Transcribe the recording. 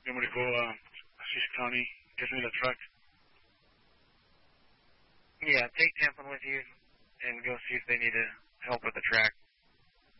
You want me to go Assis County, get me the truck? Yeah, take Templin with you and go see if they need help with the track.